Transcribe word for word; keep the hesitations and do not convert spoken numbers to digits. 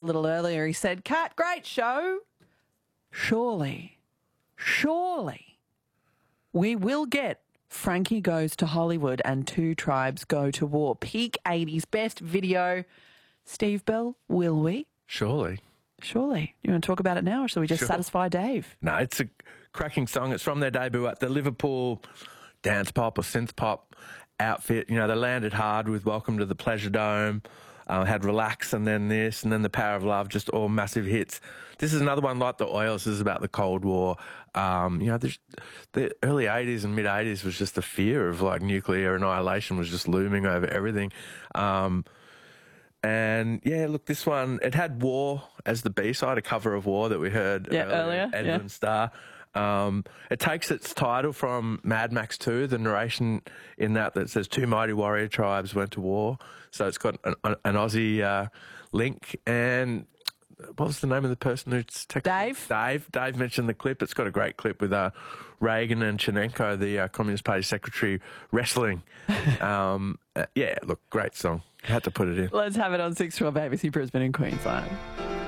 little earlier. He said, Kat, great show. Surely, surely we will get Frankie Goes to Hollywood and Two Tribes Go to War. Peak eighties, best video. Steve Bell, will we? Surely. Surely. You want to talk about it now, or shall we just Sure. satisfy Dave? No, it's a cracking song. It's from their debut at the Liverpool dance pop or synth pop outfit. You know, they landed hard with Welcome to the Pleasure Dome, uh, had Relax, and then this, and then The Power of Love, just all massive hits. This is another one like The Oils. This is about the Cold War. Um, you know, the, the early eighties and mid-eighties was just the fear of, like, nuclear annihilation was just looming over everything. Um, and, yeah, look, this one, it had War as the B-side, a cover of War that we heard Yeah, earlier, earlier, Edwin yeah. Starr. Um, it takes its title from Mad Max two, the narration in that that says two mighty warrior tribes went to war. So it's got an, an Aussie uh, link. And what was the name of the person who's texted? Dave. Dave. Dave mentioned the clip. It's got a great clip with uh, Reagan and Chernenko, the uh, Communist Party secretary, wrestling. um, uh, yeah, look, great song. Had to put it in. Let's have it on six twelve A B C Brisbane in Queensland.